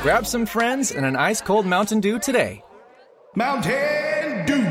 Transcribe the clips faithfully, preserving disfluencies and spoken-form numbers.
Grab some friends and an ice-cold Mountain Dew today. Mountain Dew.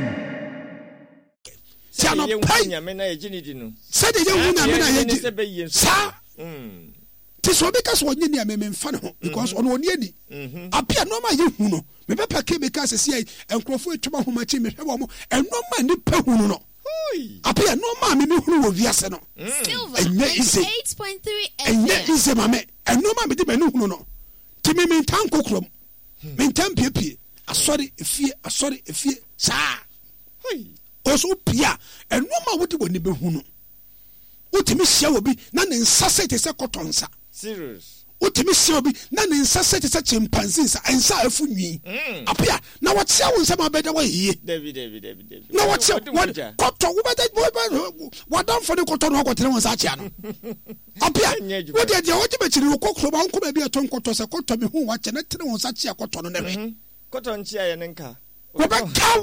Siano pai. Sede ye hu na me na ye. Sa. Ti so be ka so onye ni ameme mfa ne ho because ono oni ani. Apia no ma ye hu no. Me be pa ke be ka sese ai enkrofo etwa ho ma chi me hwe wo mo. Eno ma ni pa hu no. Apia no ma me me hu wo wiase no. Silver eight point three F M. Enye ise ma me. Eno ma me de me hu no. Ti me me tan kokrom. Me tan piepie. Asori efie asori efie sa. Hoi. Oso pia eno ma wodi woni be hu no. Utimi hia obi na ne nsase te se kotonsa. Serious. Utimi hia obi na ne nsase te se chimpanzee sa ensa afu nwi. Apia na wotia wo nsama beda wa yiye. David David David David. Na wotia koto wo beda wadam for the koto no kotere won sa chia no. Apia wo de de wo jibe chiri wo kokro ba nko ba bi eton koto se koto me hu wa che na tere won sa chia koto no ne we. Koto nchia ye nka. Wo ba kaw.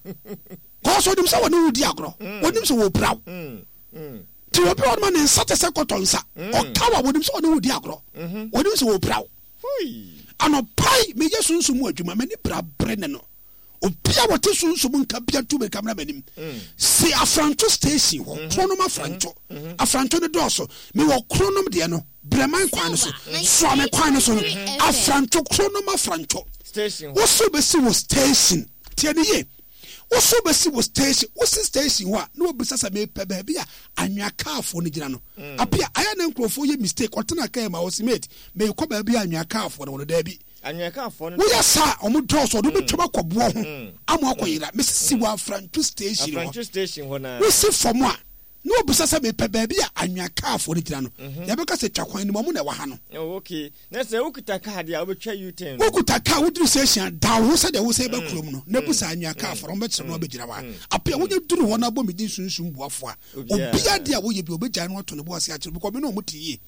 Ko so dim sa wo ne wudi agro. Wo dim so wo braw. Mm. Ti obi on man insate se kotonsa o kawa wodim so ne wodi agro wodim so wo braw ano pai me yesunsu mu adwuma mani bra brene no obia wote sunsu mu nka bia tu be kamera manim si afranto station ho kronom afranto afranto ne doso me wo kronom de no breman kwan so so me kwan so afranto kronom afranto station wo so be si wo station tie ne ye Oso besi wo station, wo station wa, no obisa me pe ba bia anwa kaafo ne gina no. Apia aya na nkrofo ye mistake otena ka ma osimate, me ko ba bia anwa kaafo ne wo da bi. Anwa kaafo ne. Wo ya sa omo droso do betwa kwaboa ho. Amo akoyira, me sisi wa Frantu station ho. Frantu station ho na. We si from wa. No obisa se me pe ba bia anwa kaafo ne gina no. Ya be ka se twakwan ni mo na wa ha no. Oh okay. Na se ukuta card ya obetwa U ten. Ukuta card wo dru station da wo se de wo se ba krom no. Na busa anwa kaafo ro be kire no obegina wa. Apia wo nye duru ho na bo medin sunsun buafo a. Obia de a wo ye bi obegya no to ne bo ase a kire because me no mo tiye.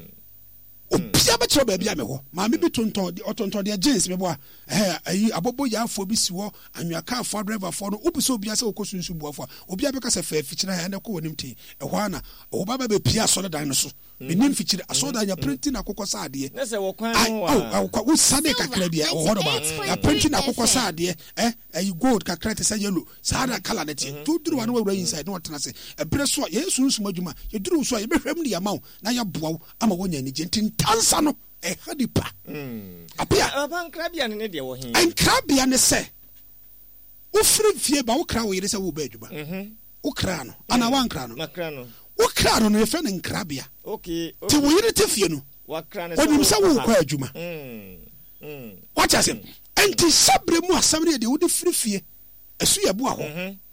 Obia be kire ba bia me ho. Ma me bi tonton de otonton de jeans me bo a eh ayi abobo ya afo bi si wo anwa kaafo driver fo no obuso obia se okosunsun buafo a. Obia be ka se fa fikira ya na ko wonim ti. E ho ana o baba be pia so dan no so. Menim fikira asoda nya printing akokɔ saade. Na se wo kwan ho a. Oh, wo sade kakra bia o hodo ba. Ya printing akokɔ saade eh ayi gold kakra te say yellow. Saada color na ti. Tu duru wa no wura inside no tena se. Ebere so ye sunsun adwuma. Ye duru so ye behwem ni yamaw na ya boaw ama wonya ni gentin tansa no e hadipa. Mm. Apia abankrabia ne de wo hin. Ankrabia ne se. Wo firi fie ba wo kra wo yire se wo ba adwuma. Mhm. Wo kra no. Ana wa nkra no. Makra no. Wo kra no ne fe ne nkrabia. Okay. Ti wo yire te fie no. Wa kra ne. Onim se wo kwa adwuma. Mm. Mm. What you say? Enti sabre mu asam ne de wo de firi fie. Esu ye bo a ho.